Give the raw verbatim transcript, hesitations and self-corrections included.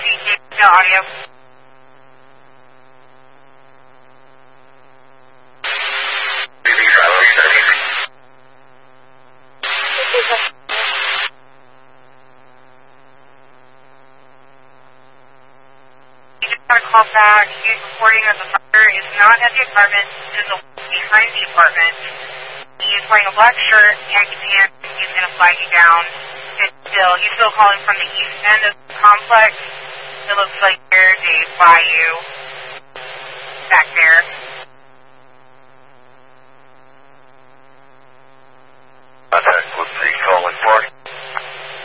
C K, no audio. You just got a call back. He's reporting that the fire is not at the apartment. It is behind the apartment. He is wearing a black shirt, khaki pants. He's going to flag you down. And still, he's still calling from the east end of the complex. It looks like there's a bayou back there.